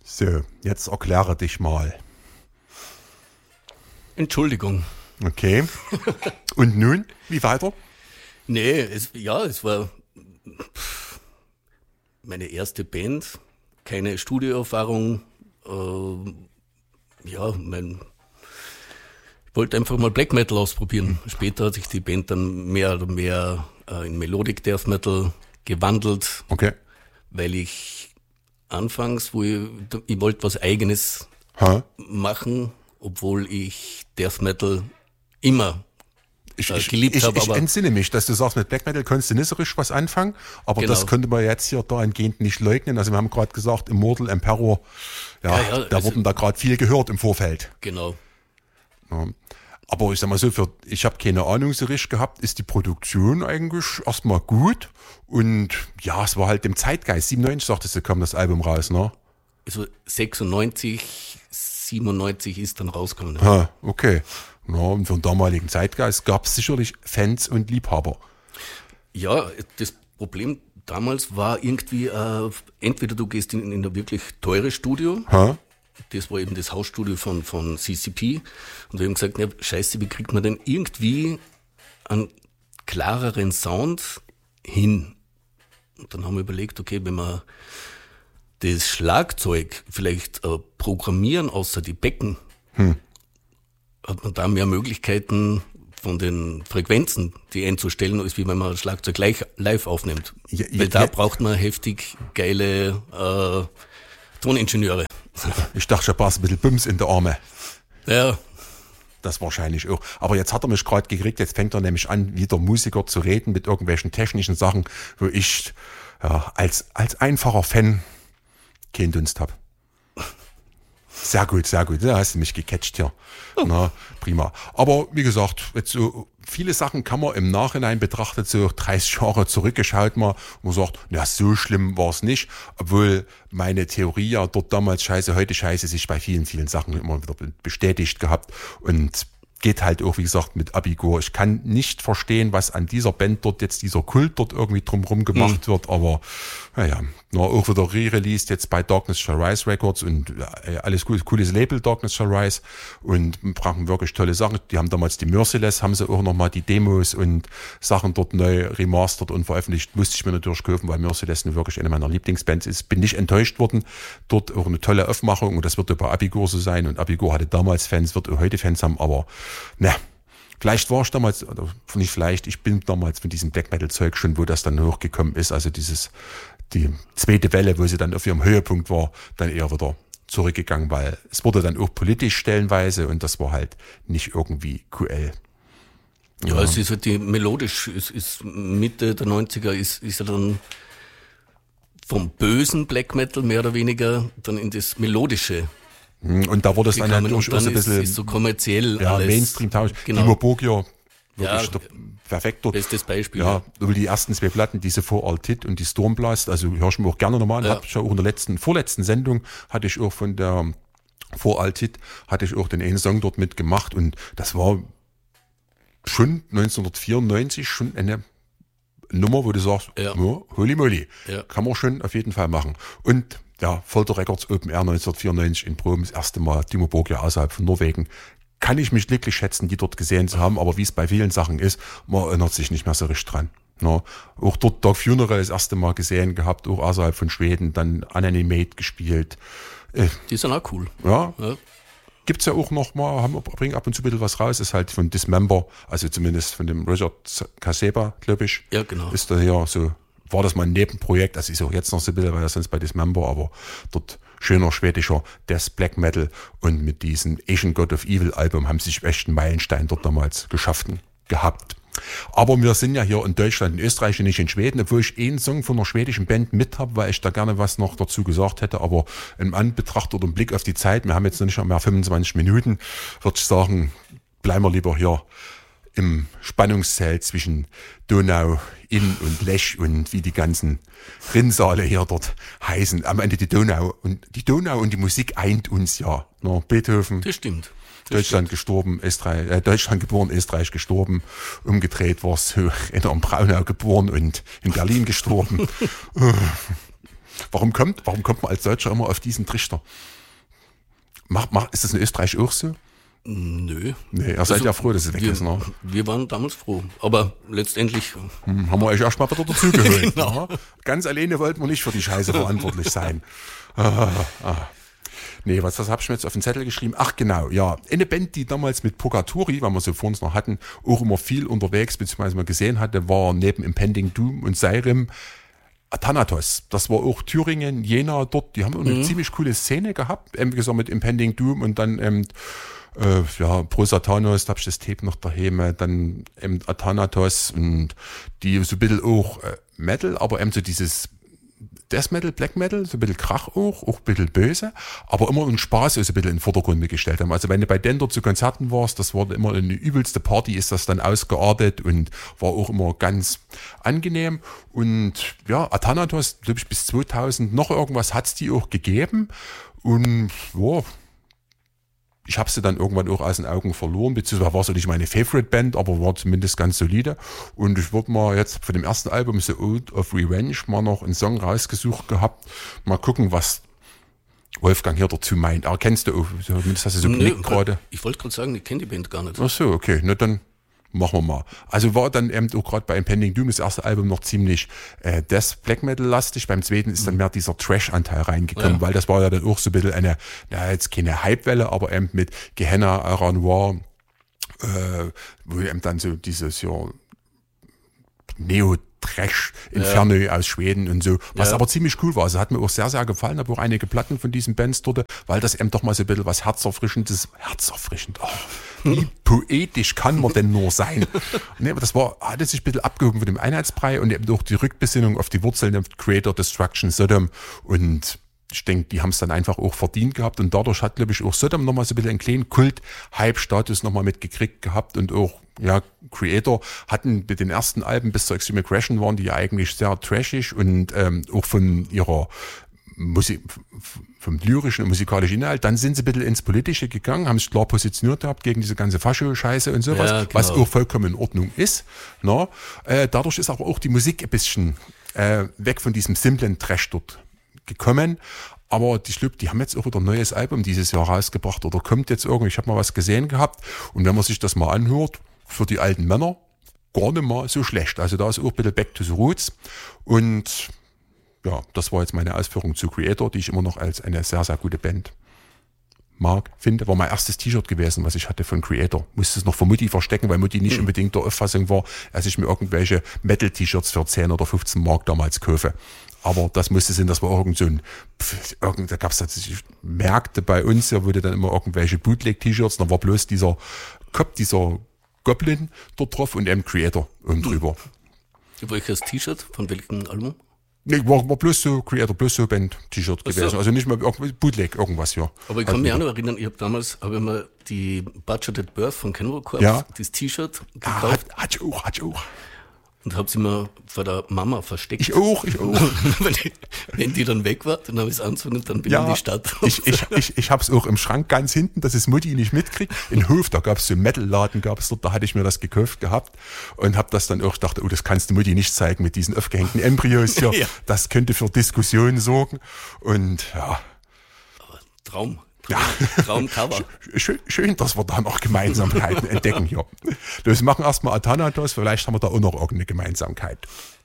So, jetzt erkläre dich mal. Entschuldigung. Okay. Und nun, wie weiter? Nee, es war meine erste Band, keine Studioerfahrung. Ich wollte einfach mal Black Metal ausprobieren. Später hat sich die Band dann mehr oder mehr in Melodic Death Metal gewandelt. Okay. Weil ich anfangs, ich wollte was Eigenes machen, obwohl ich Death Metal immer geliebt habe. Ich entsinne mich, dass du sagst, mit Black Metal konntest du nicht so richtig was anfangen, aber genau. Das könnte man jetzt hier dahingehend nicht leugnen. Also wir haben gerade gesagt, Immortal Emperor, da wurden da gerade viel gehört im Vorfeld. Genau. Ja. Aber ich sag mal so, ich habe keine Ahnung so richtig gehabt, ist die Produktion eigentlich erstmal gut und ja, es war halt im Zeitgeist. 97 sagtest du, kam das Album raus, ne? Also 96, 97 ist dann rausgekommen. Ja. Okay. Ja, und für den damaligen Zeitgeist gab es sicherlich Fans und Liebhaber. Ja, das Problem damals war irgendwie, entweder du gehst in ein wirklich teures Studio, das war eben das Hausstudio von CCP, und wir haben gesagt, ja, scheiße, wie kriegt man denn irgendwie einen klareren Sound hin? Und dann haben wir überlegt, okay, wenn wir das Schlagzeug vielleicht programmieren, außer die Becken, hat man da mehr Möglichkeiten von den Frequenzen, die einzustellen, als wie wenn man das Schlagzeug gleich live aufnimmt. Weil da braucht man heftig geile Toningenieure. Ich dachte, schon passt ein bisschen Bums in der Arme. Ja. Das wahrscheinlich auch. Aber jetzt hat er mich gerade gekriegt, jetzt fängt er nämlich an, wieder Musiker zu reden mit irgendwelchen technischen Sachen, wo ich als einfacher Fan keinen Dunst habe. Sehr gut, da hast du mich gecatcht hier. Oh. Na, prima. Aber wie gesagt, jetzt so viele Sachen kann man im Nachhinein betrachtet, so 30 Jahre zurückgeschaut mal, und man sagt, na, so schlimm war es nicht, obwohl meine Theorie ja dort damals scheiße, heute scheiße, sich bei vielen, vielen Sachen immer wieder bestätigt gehabt und geht halt auch, wie gesagt, mit Abigor. Ich kann nicht verstehen, was an dieser Band dort jetzt, dieser Kult dort irgendwie drumherum gemacht wird, aber naja, auch wieder re-released jetzt bei Darkness Shall Rise Records und alles gut, cooles Label Darkness Shall Rise und machen wirklich tolle Sachen. Die haben damals die Merciless, haben sie auch nochmal die Demos und Sachen dort neu remastert und veröffentlicht. Musste ich mir natürlich kaufen, weil Merciless wirklich eine meiner Lieblingsbands ist. Bin nicht enttäuscht worden. Dort auch eine tolle Aufmachung und das wird bei Abigor so sein und Abigor hatte damals Fans, wird auch heute Fans haben, aber ne, vielleicht war ich damals, oder nicht vielleicht, ich bin damals von diesem Black Metal Zeug schon, wo das dann hochgekommen ist, also die zweite Welle, wo sie dann auf ihrem Höhepunkt war, dann eher wieder zurückgegangen, weil es wurde dann auch politisch stellenweise und das war halt nicht irgendwie QL. Ja, es ist halt melodisch, es ist Mitte der 90er ist ja dann vom bösen Black Metal mehr oder weniger dann in das Melodische. Und da wurde es dann natürlich auch so ein bisschen ist so kommerziell alles. Mainstream-Tausch. Genau. Timo Borgia, wirklich perfekt dort. Bestes Beispiel. Ja, die ersten zwei Platten, diese For All Tit und die Stormblast, also höre ich mir auch gerne nochmal an. Hab ich ja auch in der vorletzten Sendung hatte ich auch von der For All Tit, hatte ich auch den einen Song dort mitgemacht und das war schon 1994 schon eine Nummer, wo du sagst, holy moly, kann man schon auf jeden Fall machen. Und ja, Folter Records Open Air 1994 in Proben, das erste Mal Timo Borgia außerhalb von Norwegen. Kann ich mich glücklich schätzen, die dort gesehen zu haben, aber wie es bei vielen Sachen ist, man erinnert sich nicht mehr so richtig dran. No. Auch dort Dark Funeral das erste Mal gesehen gehabt, auch außerhalb von Schweden, dann Unanimate gespielt. Die sind auch cool. Ja. Gibt's ja auch noch mal, bringen ab und zu ein bisschen was raus, ist halt von Dismember, also zumindest von dem Richard Kaseba, glaube ich. Ja, genau. Ist da ja so, war das mal ein Nebenprojekt, also ist auch jetzt noch so ein bisschen, weil das sonst bei Dismember, aber dort schöner schwedischer Death Black Metal und mit diesem Asian God of Evil Album haben sie sich echt einen Meilenstein dort damals geschaffen gehabt. Aber wir sind ja hier in Deutschland, in Österreich und nicht in Schweden, obwohl ich einen Song von einer schwedischen Band mit habe, weil ich da gerne was noch dazu gesagt hätte, aber im Anbetracht oder im Blick auf die Zeit, wir haben jetzt noch nicht mehr 25 Minuten, würde ich sagen, bleiben wir lieber hier im Spannungszelt zwischen Donau, Inn und Lech und wie die ganzen Rinnsale hier dort heißen. Am Ende die Donau und die Musik eint uns ja. No, Beethoven. Das stimmt. Deutschland gestorben, Deutschland geboren, Österreich gestorben. Umgedreht war es in Braunau geboren und in Berlin gestorben. Warum kommt man als Deutscher immer auf diesen Trichter? Ist das in Österreich auch so? Nö. Nee, ihr seid ja froh, dass es weg ist, ne? Wir waren damals froh, aber letztendlich... haben wir euch erstmal wieder dazugeholt. Genau. Ne? Ganz alleine wollten wir nicht für die Scheiße verantwortlich sein. Nee, was habe ich mir jetzt auf den Zettel geschrieben? Ach genau, ja. Eine Band, die damals mit Purgatory, weil wir sie vor uns noch hatten, auch immer viel unterwegs, beziehungsweise mal gesehen hatte, war neben Impending Doom und Seirim Athanatos. Das war auch Thüringen, Jena dort. Die haben auch eine ziemlich coole Szene gehabt, wie gesagt, mit Impending Doom und dann Pro Satanos, da hab ich das Tape noch daheim, dann Athanatos und die so ein bisschen auch Metal, aber so dieses Death Metal, Black Metal, so ein bisschen Krach auch ein bisschen böse, aber immer einen Spaß so ein bisschen in den Vordergrund gestellt haben. Also wenn du bei Dender zu Konzerten warst, das war immer eine übelste Party, ist das dann ausgeartet und war auch immer ganz angenehm. Und ja, Athanatos, glaube ich, bis 2000 noch irgendwas hat's die auch gegeben und ja, ich habe sie dann irgendwann auch aus den Augen verloren, beziehungsweise war es nicht meine Favorite-Band, aber war zumindest ganz solide. Und ich würde mal jetzt von dem ersten Album The Oath of Revenge mal noch einen Song rausgesucht gehabt. Mal gucken, was Wolfgang hier dazu meint. Aber kennst du auch, zumindest hast du so genickt gerade. Ich wollte gerade sagen, ich kenne die Band gar nicht. Ach so, okay, na dann machen wir mal. Also war dann eben auch gerade bei Impending Doom das erste Album noch ziemlich Death Black Metal lastig. Beim zweiten ist dann mehr dieser Trash-Anteil reingekommen, weil das war ja dann auch so ein bisschen jetzt keine Hypewelle, aber eben mit Gehenna, Ara Noir, wo eben dann so dieses Neo-Trash Inferno aus Schweden und so, was aber ziemlich cool war. Also hat mir auch sehr, sehr gefallen. Habe auch einige Platten von diesen Bands dort, weil das eben doch mal so ein bisschen was herzerfrischend, wie poetisch kann man denn nur sein? Nee, aber das hatte sich ein bisschen abgehoben von dem Einheitsbrei und eben auch die Rückbesinnung auf die Wurzeln der Creator, Destruction, Sodom und ich denke, die haben es dann einfach auch verdient gehabt und dadurch hat, glaube ich, auch Sodom nochmal so ein bisschen einen kleinen Kult-Hype-Status nochmal mitgekriegt gehabt und auch, Creator hatten mit den ersten Alben bis zur Extreme Aggression waren die ja eigentlich sehr trashig und auch von ihrer vom lyrischen und musikalischen Inhalt, dann sind sie ein bisschen ins Politische gegangen, haben sich klar positioniert gehabt gegen diese ganze Fascho-Scheiße und sowas, ja, genau. Was auch vollkommen in Ordnung ist. Ne? Dadurch ist aber auch die Musik ein bisschen weg von diesem simplen Trash dort gekommen. Aber die haben jetzt auch wieder ein neues Album dieses Jahr rausgebracht oder kommt jetzt irgendwie, ich habe mal was gesehen gehabt und wenn man sich das mal anhört, für die alten Männer gar nicht mal so schlecht. Also da ist auch ein bisschen Back to the Roots und ja, das war jetzt meine Ausführung zu Creator, die ich immer noch als eine sehr, sehr gute Band finde. War mein erstes T-Shirt gewesen, was ich hatte von Creator. Musste es noch von Mutti verstecken, weil Mutti nicht unbedingt der Auffassung war, dass ich mir irgendwelche Metal-T-Shirts für 10 oder 15 Mark damals kaufe. Aber das musste sein, das war da gab es tatsächlich Märkte bei uns, ja, wo du dann immer irgendwelche Bootleg-T-Shirts, da war bloß dieser Goblin dort drauf und eben Creator oben drüber. Welches T-Shirt? Von welchem Album? Nee, war bloß so Creator, bloß so Band-T-Shirt gewesen. Also nicht mal Bootleg, irgendwas, ja. Aber ich kann mich auch noch erinnern, ich habe damals mir die Budgeted Birth von Cannibal Corpse, das T-Shirt gekauft. Hat ich auch. Und habe sie mir vor der Mama versteckt. Ich auch. Wenn die dann weg war, dann habe ich es angezogen und dann bin ich in die Stadt. Ich habe es auch im Schrank ganz hinten, dass es Mutti nicht mitkriegt. In Hof, da gab es so einen Metal-Laden, da hatte ich mir das gekauft gehabt und habe das dann auch gedacht, das kannst du Mutti nicht zeigen mit diesen aufgehängten Embryos hier. Ja. Das könnte für Diskussionen sorgen und ja. Aber Traumcover. Schön, dass wir da noch Gemeinsamkeiten entdecken hier. Wir machen erstmal Athanatos, vielleicht haben wir da auch noch irgendeine Gemeinsamkeit.